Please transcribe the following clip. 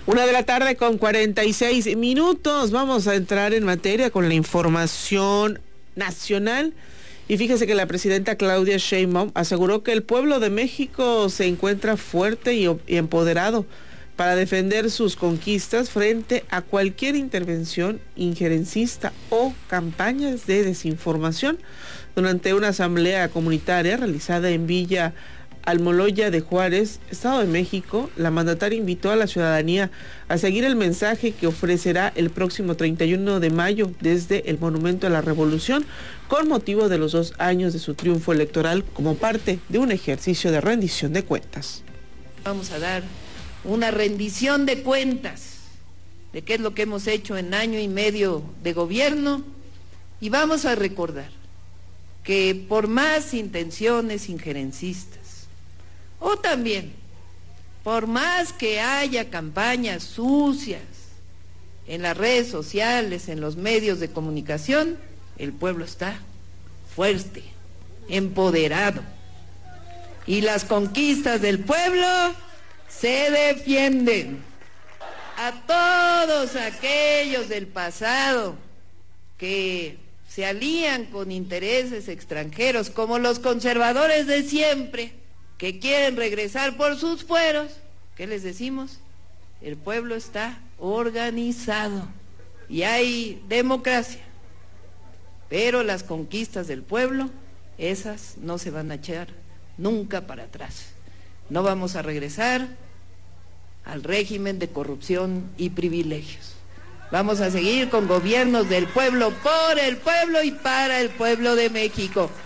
1:46 p.m. Vamos a entrar en materia con la información nacional. Y fíjese que la presidenta Claudia Sheinbaum aseguró que el pueblo de México se encuentra fuerte y empoderado para defender sus conquistas frente a cualquier intervención injerencista o campañas de desinformación. Durante una asamblea comunitaria realizada en Villa Almoloya de Juárez, Estado de México, la mandataria invitó a la ciudadanía a seguir el mensaje que ofrecerá el próximo 31 de mayo desde el Monumento a la Revolución con motivo de los 2 años de su triunfo electoral como parte de un ejercicio de rendición de cuentas. Vamos a dar una rendición de cuentas de qué es lo que hemos hecho en año y medio de gobierno y vamos a recordar que por más intenciones injerencistas o también, por más que haya campañas sucias en las redes sociales, en los medios de comunicación, el pueblo está fuerte, empoderado. Y las conquistas del pueblo se defienden. A todos aquellos del pasado que se alían con intereses extranjeros, como los conservadores de siempre, que quieren regresar por sus fueros, ¿qué les decimos? El pueblo está organizado y hay democracia, pero las conquistas del pueblo, esas no se van a echar nunca para atrás. No vamos a regresar al régimen de corrupción y privilegios. Vamos a seguir con gobiernos del pueblo, por el pueblo y para el pueblo de México.